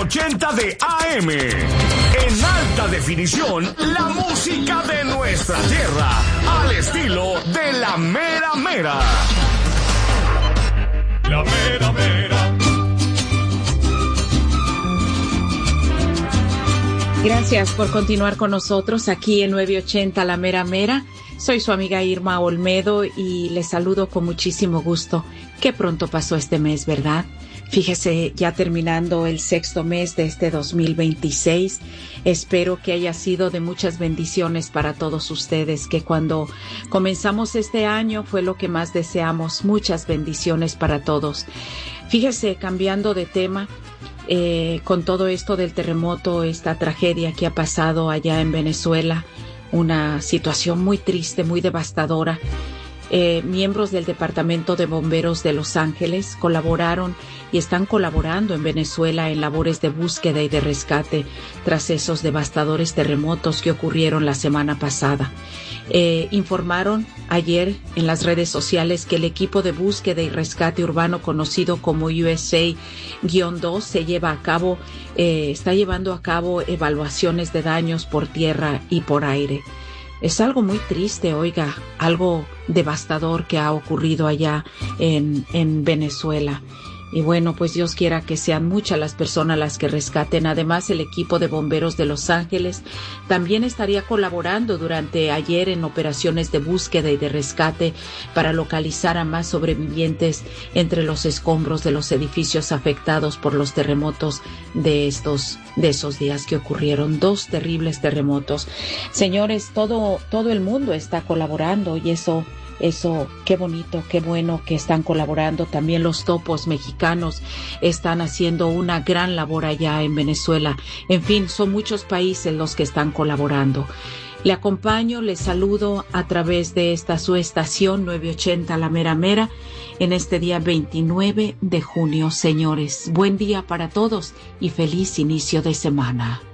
980 de AM. En alta definición, la música de nuestra tierra, al estilo de la mera mera. La mera mera. Gracias por continuar con nosotros aquí en 980 La Mera Mera. Soy su amiga Irma Olmedo y les saludo con muchísimo gusto. Qué pronto pasó este mes, ¿verdad? Fíjese, ya terminando el 6º mes de este 2026. Espero que haya sido de muchas bendiciones para todos ustedes, que cuando comenzamos este año fue lo que más deseamos. Muchas bendiciones para todos. Fíjese, cambiando de tema, con todo esto del terremoto, esta tragedia que ha pasado allá en Venezuela, una situación muy triste, muy devastadora. Miembros del Departamento de Bomberos de Los Ángeles colaboraron y están colaborando en Venezuela en labores de búsqueda y de rescate tras esos devastadores terremotos que ocurrieron la semana pasada. Informaron ayer en las redes sociales que el equipo de búsqueda y rescate urbano conocido como USA-2 está llevando a cabo evaluaciones de daños por tierra y por aire. Es algo muy triste, oiga, algo devastador que ha ocurrido allá en Venezuela. Y bueno, pues Dios quiera que sean muchas las personas las que rescaten. Además, el equipo de bomberos de Los Ángeles también estaría colaborando durante ayer en operaciones de búsqueda y de rescate para localizar a más sobrevivientes entre los escombros de los edificios afectados por los terremotos de esos días que ocurrieron. 2 terribles terremotos. Señores, todo el mundo está colaborando y eso, qué bonito, qué bueno que están colaborando. También los topos mexicanos están haciendo una gran labor allá en Venezuela. En fin, son muchos países los que están colaborando. Le acompaño, le saludo a través de esta su estación 980 La Mera Mera en este día 29 de junio. Señores, buen día para todos y feliz inicio de semana.